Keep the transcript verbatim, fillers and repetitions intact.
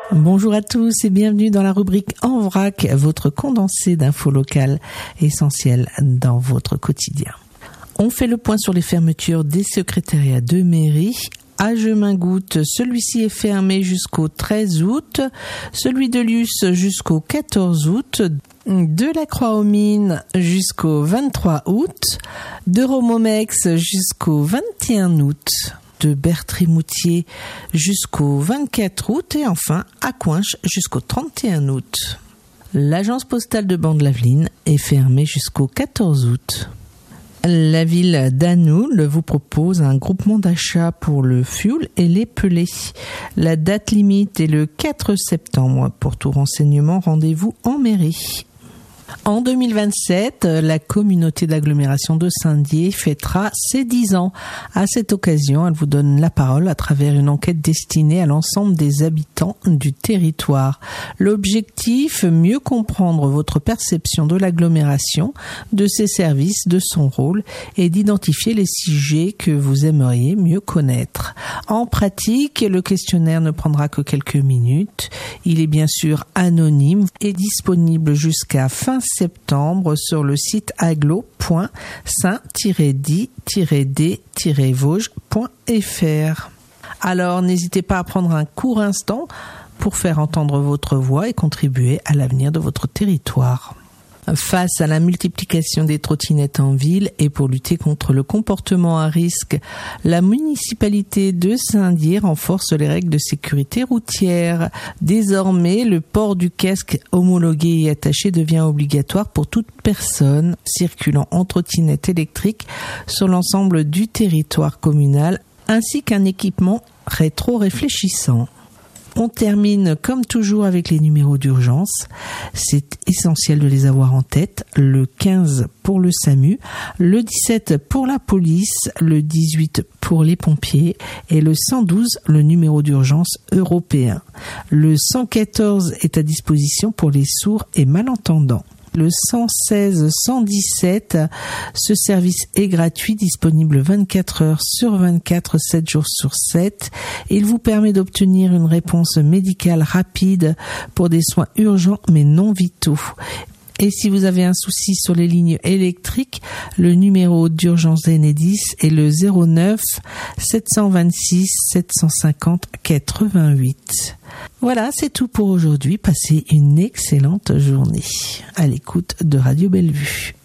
Bonjour à tous et bienvenue dans la rubrique En Vrac, votre condensé d'infos locales essentielles dans votre quotidien. On fait le point sur les fermetures des secrétariats de mairie. À Jeumingoutte, celui-ci est fermé jusqu'au treize août, celui de Luce jusqu'au quatorze août, de la Croix-aux-Mines jusqu'au vingt-trois août, de Romomex jusqu'au vingt et un août, de Bertry-Moutier jusqu'au vingt-quatre août et enfin à Coinches jusqu'au trente et un août. L'agence postale de Bande-Laveline est fermée jusqu'au quatorze août. La ville d'Anoul vous propose un groupement d'achat pour le fioul et les pellets. La date limite est le quatre septembre. Pour tout renseignement, rendez-vous en mairie. En deux mille vingt-sept, la communauté d'agglomération de Saint-Dié fêtera ses dix ans. À cette occasion, elle vous donne la parole à travers une enquête destinée à l'ensemble des habitants du territoire. L'objectif, mieux comprendre votre perception de l'agglomération, de ses services, de son rôle et d'identifier les sujets que vous aimeriez mieux connaître. En pratique, le questionnaire ne prendra que quelques minutes. Il est bien sûr anonyme et disponible jusqu'à fin septembre sur le site agglo point saint tiret di tiret d tiret vosges point f r. Alors n'hésitez pas à prendre un court instant pour faire entendre votre voix et contribuer à l'avenir de votre territoire. Face à la multiplication des trottinettes en ville et pour lutter contre le comportement à risque, la municipalité de Saint-Dié renforce les règles de sécurité routière. Désormais, le port du casque homologué et attaché devient obligatoire pour toute personne circulant en trottinette électrique sur l'ensemble du territoire communal, ainsi qu'un équipement rétro-réfléchissant. On termine comme toujours avec les numéros d'urgence. C'est essentiel de les avoir en tête. Le quinze pour le SAMU, le dix-sept pour la police, le dix-huit pour les pompiers et le cent douze, le numéro d'urgence européen. Le cent quatorze est à disposition pour les sourds et malentendants. Le cent seize cent dix-sept, ce service est gratuit, disponible vingt-quatre heures sur vingt-quatre, sept jours sur sept. Il vous permet d'obtenir une réponse médicale rapide pour des soins urgents mais non vitaux. Et si vous avez un souci sur les lignes électriques, le numéro d'urgence d'Enedis est le zéro neuf sept cent vingt-six sept cent cinquante quatre-vingt-huit. Voilà, c'est tout pour aujourd'hui. Passez une excellente journée à l'écoute de Radio Bellevue.